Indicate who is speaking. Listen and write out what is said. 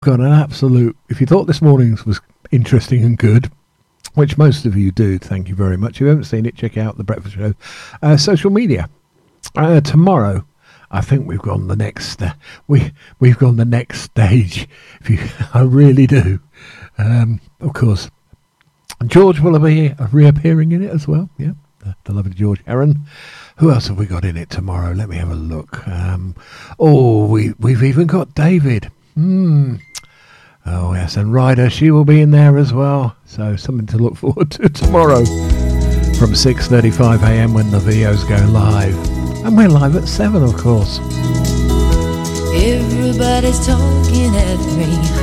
Speaker 1: Got an absolute. If you thought this morning's was interesting and good, which most of you do, thank you very much. If you haven't seen it, check out The Breakfast Show. Social media. Tomorrow, I think we've gone the next. We've gone the next stage. I really do. Of course, George will be reappearing in it as well. Yeah, the lovely George Heron. Who else have we got in it tomorrow? Let me have a look. We've even got David. Oh yes, and Ryder, she will be in there as well. So something to look forward to tomorrow from 6:35 a.m. when the videos go live, and we're live at 7, of course.
Speaker 2: Everybody's talking at me.